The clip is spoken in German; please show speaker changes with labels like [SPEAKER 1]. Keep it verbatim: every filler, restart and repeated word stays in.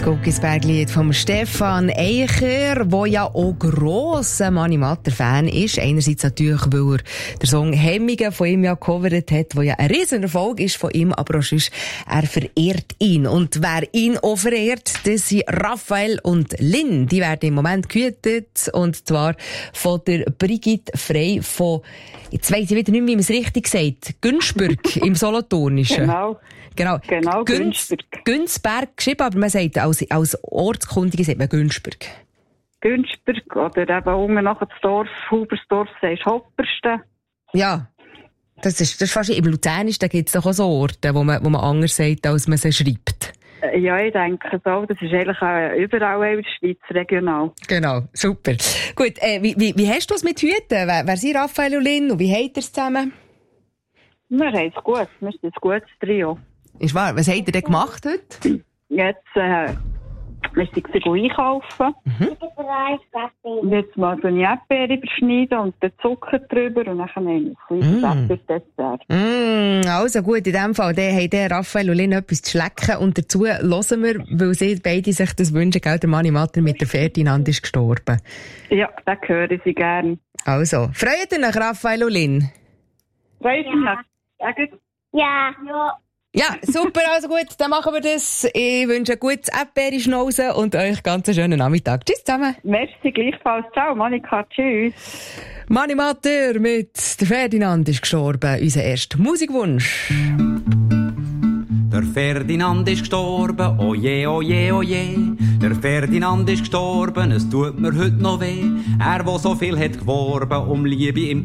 [SPEAKER 1] Guckisberg-Lied vom Stefan Eicher, der ja auch grosser Mani-Matter-Fan ist. Einerseits natürlich, weil er den Song «Hemmige» von ihm ja gecovert hat, der ja ein riesen Erfolg ist von ihm, aber auch sonst, er verehrt ihn. Und wer ihn auch verehrt, das sind Raphael und Lynn. Die werden im Moment gehütet, und zwar von der Brigitte Frey von, jetzt weiss ich wieder nicht mehr, wie man es richtig sagt, Günzburg im Solothurnischen.
[SPEAKER 2] Genau.
[SPEAKER 1] Genau,
[SPEAKER 2] genau
[SPEAKER 1] Günz,
[SPEAKER 2] Günzburg.
[SPEAKER 1] Günzberg geschrieben, aber man sagt, als, als Ortskundige sagt man Günzburg.
[SPEAKER 2] Günzburg, oder eben unten nachher das Dorf, Hubersdorf, sagst Hoppersten.
[SPEAKER 1] Ja, das ist, das ist fast im Luzernisch, da gibt es doch auch so Orte, wo man, wo man anders sagt, als man sie schreibt.
[SPEAKER 2] Ja, ich denke so, das ist eigentlich auch überall in der Schweiz regional.
[SPEAKER 1] Genau, super. Gut, äh, wie, wie, wie hast du es mit Hüten? Wer, wer sind Raphael und Lynn und wie habt ihr es zusammen?
[SPEAKER 2] Wir haben es gut, wir sind ein gutes Trio.
[SPEAKER 1] Ist wahr. Was habt ihr denn gemacht heute?
[SPEAKER 2] Jetzt, äh, wir sind einkaufen.
[SPEAKER 1] Mhm.
[SPEAKER 2] Und jetzt mal so eine Erdbeere überschneiden und den Zucker drüber und dann nehmen wir ein kleines Erdbeerdessert.
[SPEAKER 1] Mm, also gut, in dem Fall, dann haben der Raphael und Lynn etwas zu schlecken, und dazu hören wir, weil sie beide sich das wünschen, gell, der Mani-Matter mit der Ferdinand ist gestorben.
[SPEAKER 2] Ja, das hören sie gern.
[SPEAKER 1] Also, freut ihr euch, Raphael und Lynn?
[SPEAKER 2] Freut mich.
[SPEAKER 3] Ja. Ja.
[SPEAKER 1] Ja, super, also gut, dann machen wir das. Ich wünsche ein gutes Erdbeere-Schnauzen und euch ganz einen schönen Nachmittag. Tschüss zusammen.
[SPEAKER 2] Merci, gleichfalls. Ciao, Monika, tschüss.
[SPEAKER 1] Mani-Matter mit der Ferdinand ist gestorben, unser erster Musikwunsch.
[SPEAKER 4] Der Ferdinand ist gestorben, oje, oje, oje. Der Ferdinand ist gestorben, es tut mir heute noch weh. Er, wo so viel hat geworben, um Liebe im